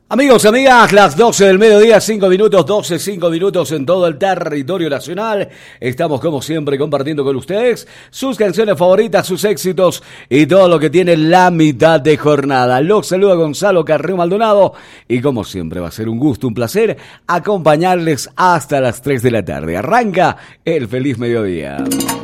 Amigos, amigas, las 12 del mediodía, 5 minutos, 12, 5 minutos en todo el territorio nacional. Estamos, como siempre, compartiendo con ustedes sus canciones favoritas, sus éxitos y todo lo que tiene la mitad de jornada. Los saluda Gonzalo Carreo Maldonado y, como siempre, va a ser un gusto, un placer acompañarles hasta las 3 de la tarde. Arranca el Feliz Mediodía.